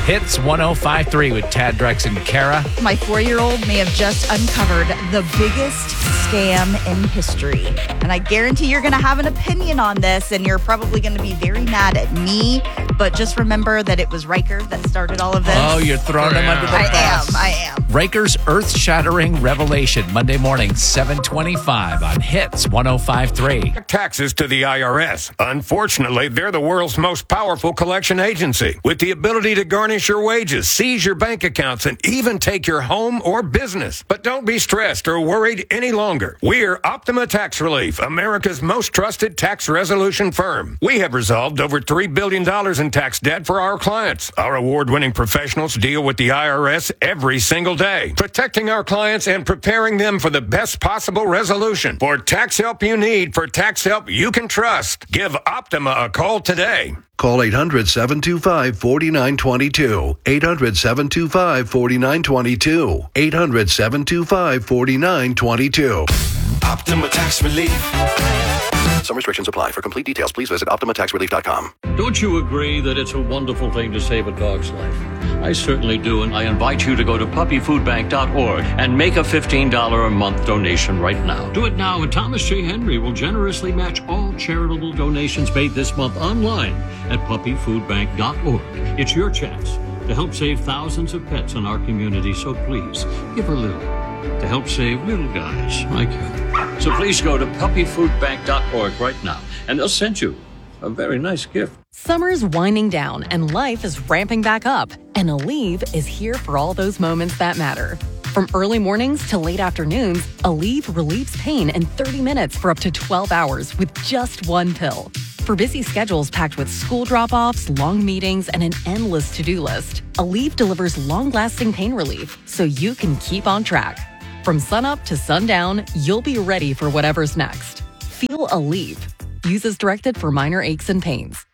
Hits 105.3 with Tad, Drex, and Kara. My 4-year-old may have just uncovered the biggest scam in history. And I guarantee you're going to have an opinion on this, and you're probably going to be very mad at me. But just remember that it was Riker that started all of this. Oh, you're throwing him under the bus. I am. Riker's earth-shattering revelation, Monday morning, 7:25 on Hits 105.3. Taxes to the IRS. Unfortunately, they're the world's most powerful collection agency with the ability to garnish your wages, seize your bank accounts, and even take your home or business. But don't be stressed or worried any longer. We're Optima Tax Relief, America's most trusted tax resolution firm. We have resolved over $3 billion in tax debt for our clients. Our award-winning professionals deal with the IRS every single day, protecting our clients and preparing them for the best possible resolution. For tax help you need, for tax help you can trust, give Optima a call today. Call 800-725-4922. 800-725-4922. 800-725-4922. Optima Tax Relief. Some restrictions apply. For complete details, please visit OptimaTaxRelief.com. Don't you agree that it's a wonderful thing to save a dog's life? I certainly do, and I invite you to go to puppyfoodbank.org and make a $15 a month donation right now. Do it now, and Thomas J. Henry will generously match all charitable donations made this month online at puppyfoodbank.org. It's your chance to help save thousands of pets in our community, so please give a little to help save little guys like you. So please go to puppyfoodbank.org right now, and they'll send you a very nice gift. Summer's winding down and life is ramping back up, and Aleve is here for all those moments that matter. From early mornings to late afternoons, Aleve relieves pain in 30 minutes for up to 12 hours with just one pill. For busy schedules packed with school drop-offs, long meetings, and an endless to-do list, Aleve delivers long-lasting pain relief so you can keep on track. From sunup to sundown, you'll be ready for whatever's next. Feel Aleve. Use as directed for minor aches and pains.